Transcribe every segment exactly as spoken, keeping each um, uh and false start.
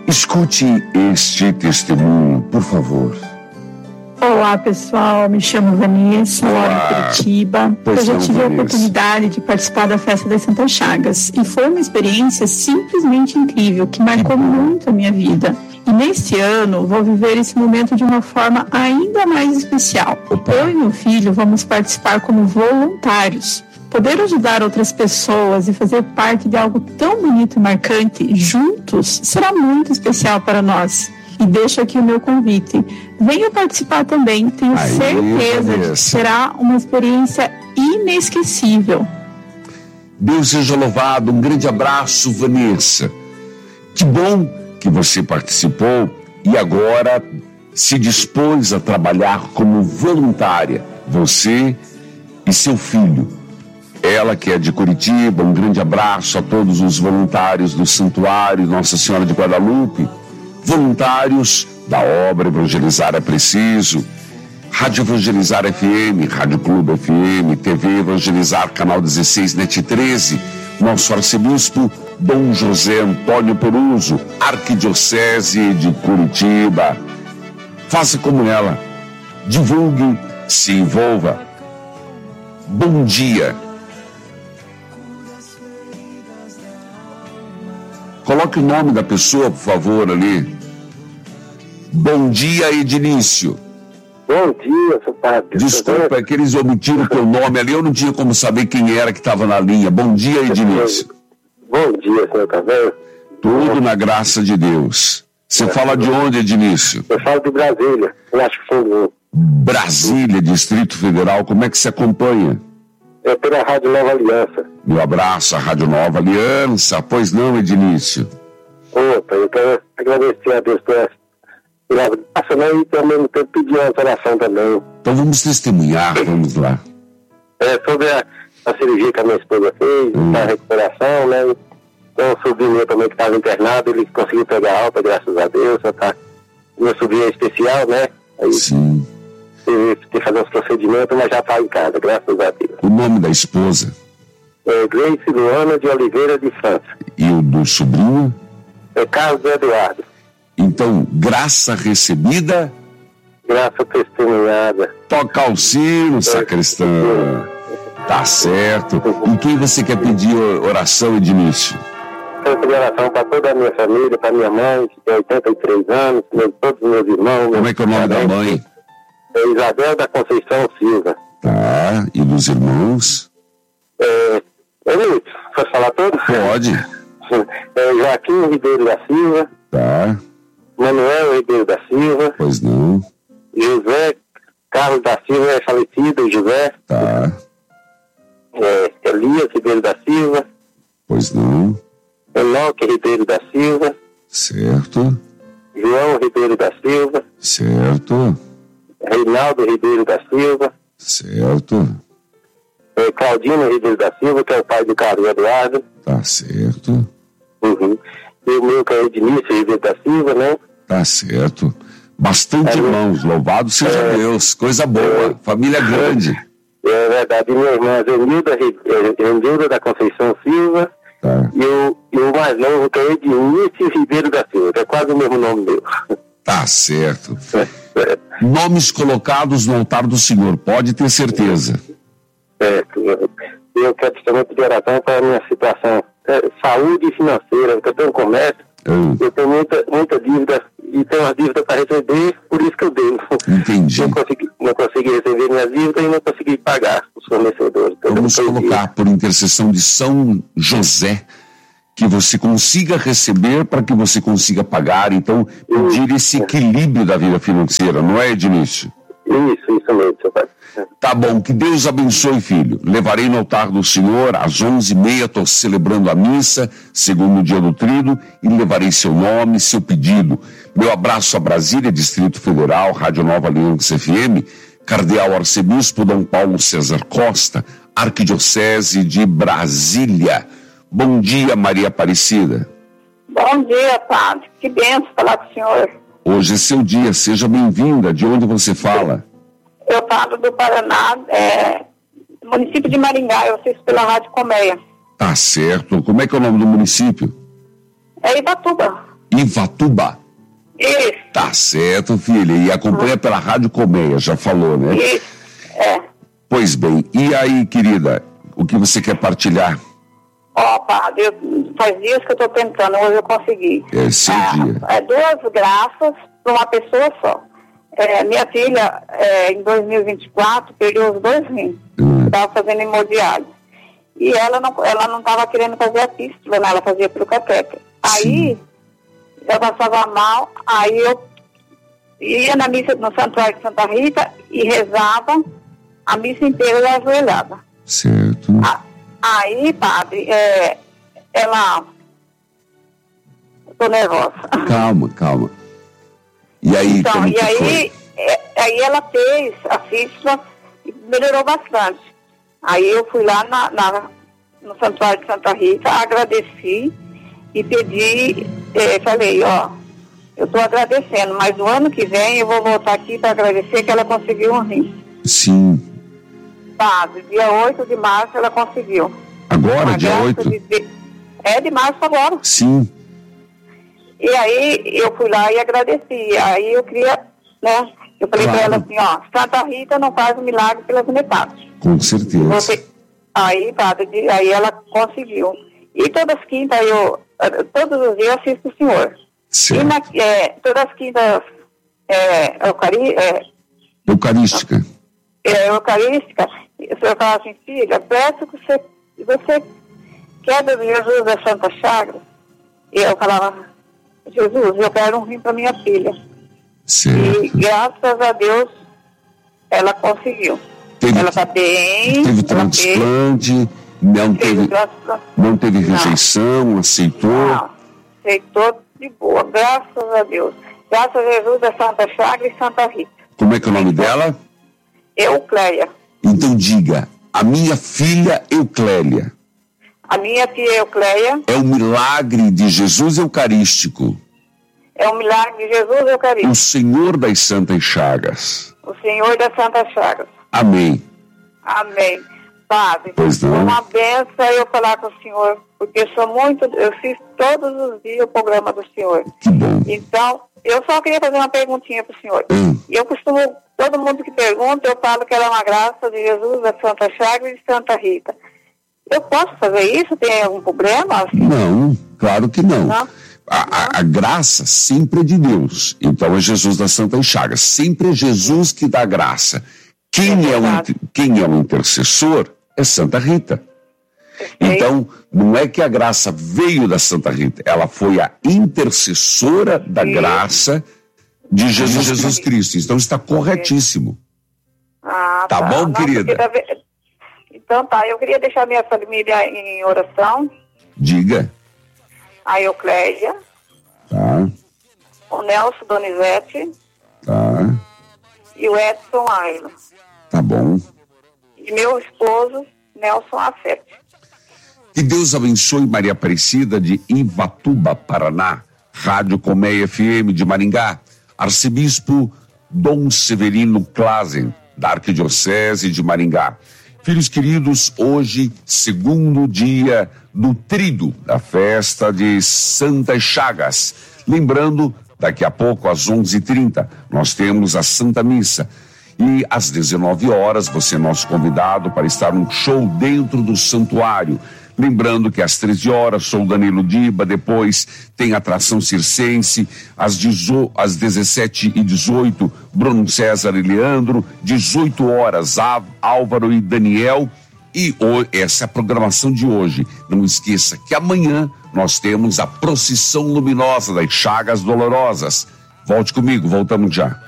Escute este testemunho, por favor. Olá, pessoal. Me chamo Vanessa, moro em Curitiba. Eu já tive a oportunidade de participar da Festa das Santas Chagas e foi uma experiência simplesmente incrível, que marcou muito a minha vida. E neste ano, vou viver esse momento de uma forma ainda mais especial. Eu e meu filho vamos participar como voluntários. Poder ajudar outras pessoas e fazer parte de algo tão bonito e marcante juntos será muito especial para nós. E deixo aqui o meu convite. Venha participar também, tenho Aí, certeza de que será uma experiência inesquecível. Deus seja louvado, um grande abraço, Vanessa. Que bom que você participou e agora se dispôs a trabalhar como voluntária, você e seu filho. Ela que é de Curitiba, um grande abraço a todos os voluntários do Santuário Nossa Senhora de Guadalupe, voluntários da obra Evangelizar é Preciso, Rádio Evangelizar F M, Rádio Clube F M, T V Evangelizar, Canal dezesseis, Net treze, nosso arcebispo Dom José Antônio Peruso, Arquidiocese de Curitiba. Faça como ela, divulgue, se envolva. Bom dia. Coloque o nome da pessoa, por favor, ali. Bom dia, Edilício. Bom dia, seu padre. Desculpa, é que eles omitiram o teu nome ali, eu não tinha como saber quem era que estava na linha. Bom dia, Edilício. Bom dia, senhor Cabelo. Tudo na graça de Deus. Você é, fala de onde, Edilício? Eu falo de Brasília, eu acho que foi Brasília, Distrito Federal, como é que se acompanha? É pela Rádio Nova Aliança. Meu abraço à Rádio Nova Aliança. Pois não, Edilício? Opa, eu quero agradecer a Deus pela graça, né? E ao mesmo tempo pedir uma oração também. Então vamos testemunhar, vamos lá. É sobre a, a cirurgia que a minha esposa fez, hum. a recuperação, né? Então, o sobrinho meu também que estava internado, ele conseguiu pegar alta, graças a Deus. Tá? Meu sobrinho é especial, né? Aí, sim. Teve que fazer uns procedimentos, mas já está em casa, graças a Deus. O nome da esposa? É Gleice Luana de Oliveira de França. E o do sobrinho? É Carlos Eduardo. Então, graça recebida? Graça testemunhada. Toca o sino, é, sacristão. É. Tá certo. E quem você quer pedir oração, Edilício? Quero pedir oração para toda a minha família, para minha mãe, que tem oitenta e três anos, todos os meus irmãos. Como é que é o nome da mãe? É Isabel da Conceição Silva. Tá, e dos irmãos? É, Emílio, pode falar todos? Pode. É Joaquim Ribeiro da Silva. Tá. Manuel Ribeiro da Silva. Pois não. José Carlos da Silva é falecido, José. Tá. É, Elias Ribeiro da Silva. Pois não. Enoque Ribeiro da Silva. Certo. João Ribeiro da Silva. Certo. Reinaldo Ribeiro da Silva. Certo. É, Claudino Ribeiro da Silva, que é o pai do Carlos Eduardo. Tá certo. Uhum. E o meu que é Edmício Ribeiro da Silva, né? Tá certo. Bastante é, irmãos, louvado seja é, Deus, coisa boa, é, família grande. É verdade, e minha irmã Zenilda, Zenilda da Conceição Silva. Tá. E, o, e o mais novo que é Edmício Ribeiro da Silva, que é quase o mesmo nome meu. Tá certo. Nomes colocados no altar do Senhor, pode ter certeza. É, eu quero também pedir oração para a minha situação, é, saúde financeira, porque eu tenho um comércio, hum. eu tenho muita, muita dívida e tenho uma dívida para receber, por isso que eu devo. Entendi. Não consegui, não consegui receber minha dívida e não consegui pagar os fornecedores. Então, vamos colocar por intercessão de São José que você consiga receber para que você consiga pagar, então pedir esse equilíbrio da vida financeira, não é, Edmício? Isso, isso mesmo, seu pai. Tá bom, que Deus abençoe, filho. Levarei no altar do Senhor às onze e meia, estou celebrando a missa, segundo dia do trido, e levarei seu nome, seu pedido. Meu abraço a Brasília, Distrito Federal, Rádio Nova Aliança F M, Cardeal Arcebispo Dom Paulo César Costa, Arquidiocese de Brasília. Bom dia, Maria Aparecida. Bom dia, padre. Que bênção falar com o senhor. Hoje é seu dia, seja bem-vinda. De onde você fala? Eu falo do Paraná, é, município de Maringá, eu assisto pela Rádio Colmeia. Tá certo. Como é que é o nome do município? É Ibatuba. Ivatuba. Isso. Tá certo, filha. E acompanha pela Rádio Colmeia, já falou, né? Isso. É. Pois bem. E aí, querida, o que você quer partilhar? Ó, padre, eu, faz dias que eu tô tentando, hoje eu consegui. É esse é, dia. É duas graças para uma pessoa só. É, minha filha, é, em dois mil e vinte e quatro, perdeu os dois rins. Hum. Estava fazendo hemodiálise. E ela não ela não estava querendo fazer a pístula, né? Ela fazia pelo catéter. Aí, ela passava mal, aí eu ia na missa no Santuário de Santa Rita e rezava a missa inteira ajoelhada. Certo. A, aí, padre, é, ela... Eu tô nervosa. Calma, calma. E aí, então, como e que aí, foi? É, aí ela fez a fístula e melhorou bastante. Aí eu fui lá na, na, no Santuário de Santa Rita, agradeci e pedi, eh, falei, ó, eu estou agradecendo, mas no ano que vem eu vou voltar aqui para agradecer que ela conseguiu um rim. Sim. Padre, dia oito de março ela conseguiu. Agora, Uma dia graça oito? de- É de março agora. Sim. E aí eu fui lá e agradeci. Aí eu queria, né? Eu falei Claro. para ela assim, ó, Santa Rita não faz um milagre pelas metades. Com certeza. Você... Aí, padre, de- aí ela conseguiu. E todas as quintas eu, eh, todos os dias eu assisto o senhor. E Certo. na, é, todas as quintas é, eucari, é, Eucarística. é, eucarística, o senhor fala assim, filha, peço que você, você quer do Jesus da Santa Chagas? E eu falava, Jesus, eu quero um rim para minha filha. Certo. E graças a Deus ela conseguiu. Teve, Ela está bem. teve ela fez, transplante, não fez teve, graças a não teve Não. rejeição, aceitou. Não, aceitou de boa, graças a Deus. Graças a Jesus da Santa Chaga e Santa Rita. Como é que é o nome dela? Eucléia. Então diga, a minha filha Euclélia A minha tia Eucléia é o milagre de Jesus Eucarístico, é o milagre de Jesus o Eucarístico, Senhor das Santas Chagas. o Senhor da Santa Chagas. Amém. Amém. Padre, Pois não. é uma benção eu falar com o senhor, porque eu sou muito, eu fiz todos os dias o programa do senhor. Que bom. Então, eu só queria fazer uma perguntinha para o senhor. Hum. E eu costumo, todo mundo que pergunta, eu falo que ela é uma graça de Jesus, da Santa Chagas e de Santa Rita. Eu posso fazer isso? Tem algum problema? Não, claro que não. Não? A, a, a graça sempre é de Deus. Então é Jesus das Santas Chagas. Sempre é Jesus que dá graça. Quem É é, o, verdade. inter- quem é o intercessor é Santa Rita. Então, não é que a graça veio da Santa Rita, ela foi a intercessora da Isso. graça de Jesus, Jesus Cristo. Então está corretíssimo. Ah, Tá bom, Nossa, querida? porque tá ve- Então tá, eu queria deixar minha família em oração, Diga. a Eucléia, Tá, o Nelson Donizete tá, e o Edson Aila. tá bom. E meu esposo, Nelson Afete. Que Deus abençoe Maria Aparecida de Ivatuba, Paraná, Rádio Colmeia F M de Maringá, Arcebispo Dom Severino Klazen, da Arquidiocese de Maringá. Filhos queridos, hoje, segundo dia do tríduo da festa de Santas Chagas. Lembrando, daqui a pouco, às onze e trinta, nós temos a Santa Missa. E às dezenove horas, você é nosso convidado para estar num show dentro do santuário. Lembrando que às treze horas, show Danilo Diba, depois tem atração circense, às, dezo... às dezessete e dezoito, Bruno César e Leandro, dezoito horas, Álvaro e Daniel. E o... essa é a programação de hoje. Não esqueça que amanhã nós temos a procissão luminosa das Chagas Dolorosas. Volte comigo, voltamos já.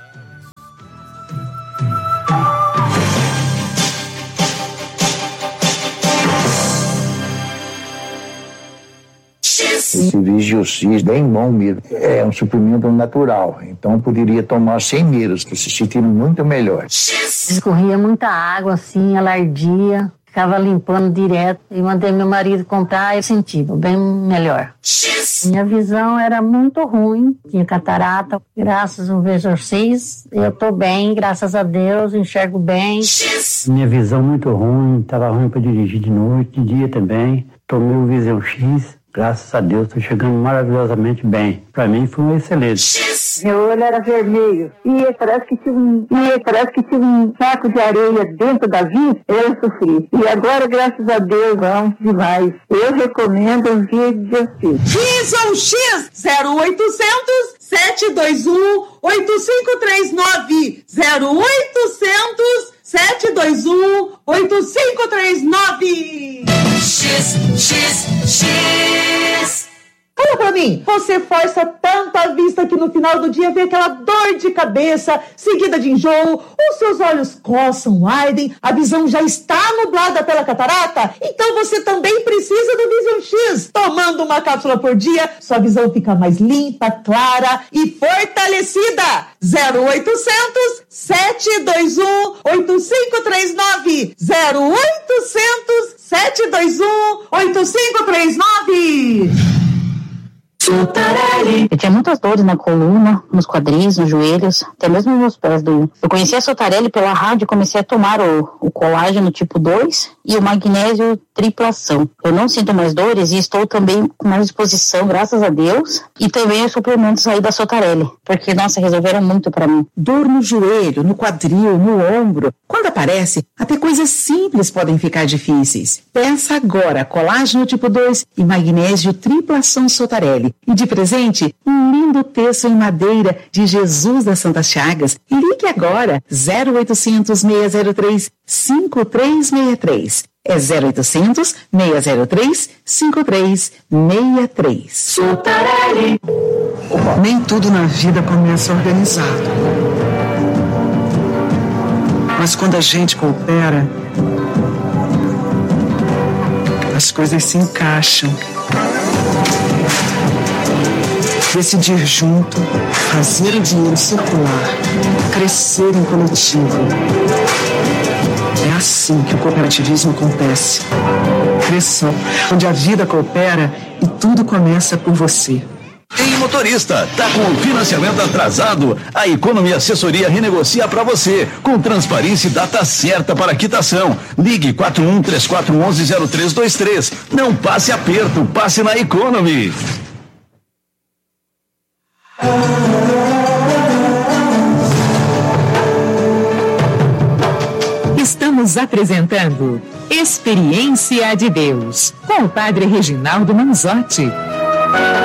Esse Vigiocis bem bom mesmo. É um suplemento natural, então poderia tomar sem medo, se sentindo muito melhor. Escorria muita água assim, ela ardia, ficava limpando direto e mandei meu marido comprar e eu senti bem melhor. Minha visão era muito ruim, tinha catarata, graças ao Vigiocis eu tô bem, graças a Deus, enxergo bem. Minha visão muito ruim, estava ruim para dirigir de noite, de dia também. Tomei o Visão X Graças a Deus, estou chegando maravilhosamente bem. Para mim foi um excelente. Meu olho era vermelho e parece que tinha um, e parece que tinha um saco de areia dentro da vida. Eu sofri. E agora, graças a Deus, vamos demais. Eu recomendo o vídeo de Vision X zero oitocentos, sete dois um, oito cinco três nove zero oitocentos, sete dois um, oito cinco três nove. X, X, X. Fala pra mim, você força tanto a vista que no final do dia vem aquela dor de cabeça, seguida de enjoo, os seus olhos coçam, ardem, a visão já está nublada pela catarata? Então você também precisa do Vision X. Tomando uma cápsula por dia, sua visão fica mais limpa, clara e fortalecida. zero oitocentos, sete dois um, oito cinco três nove. zero oitocentos, sete dois um, oito cinco três nove. Sotarelli. Eu tinha muitas dores na coluna, nos quadris, nos joelhos, até mesmo nos meus pés doíam. Eu conheci a Sotarelli pela rádio e comecei a tomar o, o colágeno tipo dois e o magnésio triplação. Eu não sinto mais dores e estou também com mais disposição, graças a Deus, e também os suplementos aí da Sotarelli, porque, nossa, resolveram muito pra mim. Dor no joelho, no quadril, no ombro. Quando aparece, até coisas simples podem ficar difíceis. Peça agora colágeno tipo dois e magnésio triplação Sotarelli. E de presente, um lindo terço em madeira de Jesus das Santas Chagas. Ligue agora, zero oitocentos, seis zero três, cinco três seis três. É zero oitocentos, seis zero três, cinco três seis três. Sotarelli. Nem tudo na vida começa organizado. Mas quando a gente coopera, as coisas se encaixam. Decidir junto, fazer o dinheiro circular, crescer em coletivo. É assim que o cooperativismo acontece. Cresça, onde a vida coopera e tudo começa por você. Ei, motorista, tá com o financiamento atrasado? A Economy Assessoria renegocia para você, com transparência e data certa para quitação. Ligue quatro um três quatro um um zero três dois três. Não passe aperto, passe na Economy. Estamos apresentando Experiência de Deus, com o Padre Reginaldo Manzotti.